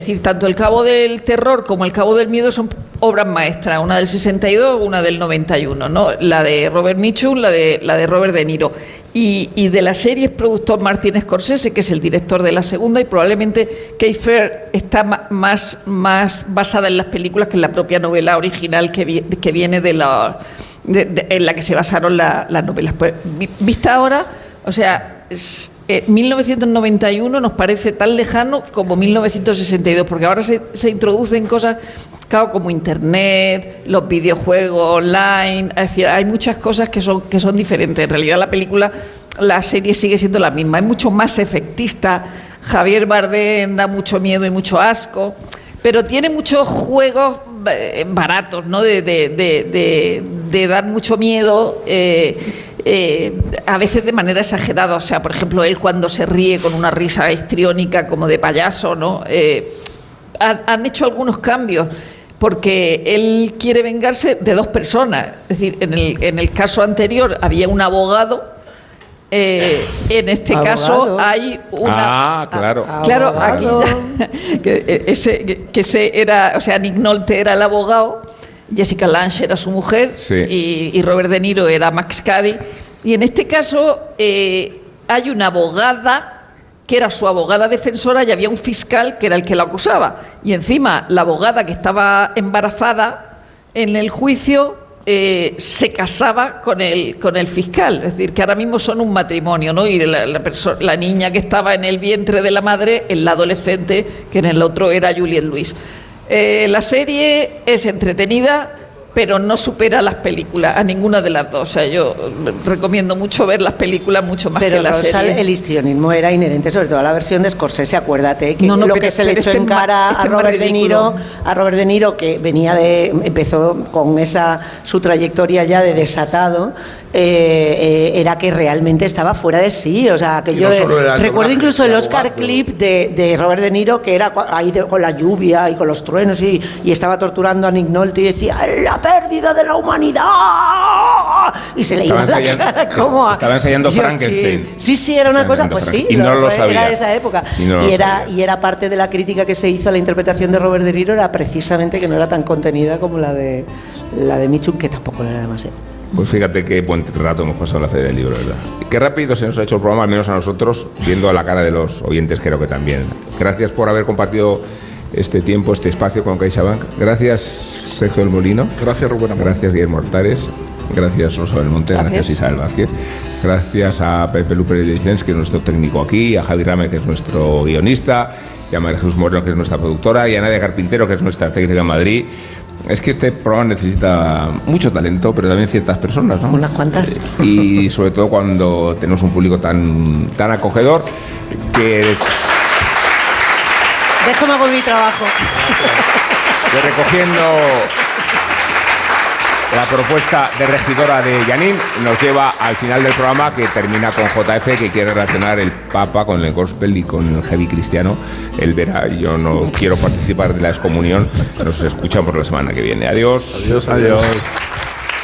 Es decir, tanto El Cabo del Terror como El Cabo del Miedo son obras maestras, una del 62, una del 91, ¿no? La de Robert Mitchum, la de Robert De Niro. Y de la serie es productor Martin Scorsese, que es el director de la segunda, y probablemente Kate Fair está más basada en las películas que en la propia novela original que viene en la que se basaron las novelas. Pues, vista ahora, o sea, 1991 nos parece tan lejano como 1962, porque ahora se introducen cosas, claro, como Internet, los videojuegos online, es decir, hay muchas cosas que son diferentes. En realidad la serie sigue siendo la misma, es mucho más efectista. Javier Bardem da mucho miedo y mucho asco, pero tiene muchos juegos baratos, ¿no? De dar mucho miedo, a veces de manera exagerada. O sea, por ejemplo, él cuando se ríe con una risa histriónica como de payaso, ¿no? Han hecho algunos cambios porque él quiere vengarse de dos personas. Es decir, en el caso anterior había un abogado. En este caso hay una... claro. Claro, aquí era, o sea, Nick Nolte era el abogado, Jessica Lange era su mujer, sí, y Robert De Niro era Max Cady. Y en este caso hay una abogada que era su abogada defensora y había un fiscal que era el que la acusaba. Y encima la abogada, que estaba embarazada en el juicio, se casaba con el fiscal. Es decir, que ahora mismo son un matrimonio, ¿no? Y la niña que estaba en el vientre de la madre es la adolescente, que en el otro era Juliette Lewis. La serie es entretenida, pero no supera las películas, a ninguna de las dos. O sea, yo recomiendo mucho ver las películas mucho más que las series. El histrionismo era inherente, sobre todo a la versión de Scorsese, acuérdate, que lo que se le echó en cara a Robert De Niro, que empezó con su trayectoria ya de desatado, era que realmente estaba fuera de sí. O sea, que yo recuerdo incluso el Oscar clip de Robert De Niro, que era ahí con la lluvia y con los truenos y estaba torturando a Nick Nolte y decía: la pérdida de la humanidad, y se le iba la cara como estaba ensayando Frankenstein. Sí, era una cosa, pues sí, y no lo sabía. Era de esa época, y era parte de la crítica que se hizo a la interpretación de Robert De Niro, era precisamente que no era tan contenida como la de Mitchum, que tampoco era demasiado. Pues fíjate qué buen rato hemos pasado en la Feria del Libro, ¿verdad? Qué rápido se nos ha hecho el programa, al menos a nosotros, viendo a la cara de los oyentes, creo que también. Gracias por haber compartido este tiempo, este espacio con CaixaBank. Gracias, Sergio del Molino. Gracias, Rubén. Gracias, Guillermo Hortares. Gracias, Rosa Belmonte. Gracias, Isabel Vázquez. Gracias a Pepe Luper de Licens, que es nuestro técnico aquí, a Javi Rame, que es nuestro guionista, y a María Jesús Moreno, que es nuestra productora, y a Nadia Carpintero, que es nuestra técnica en Madrid. Es que este programa necesita mucho talento, pero también ciertas personas, ¿no? Unas cuantas. Y sobre todo cuando tenemos un público tan acogedor que... Déjame con mi trabajo. Recogiendo la propuesta de regidora de Janine, nos lleva al final del programa, que termina con JF, que quiere relacionar el Papa con el gospel y con el heavy cristiano. Él verá, yo no quiero participar de la excomunión. Nos escuchamos la semana que viene. Adiós. Adiós.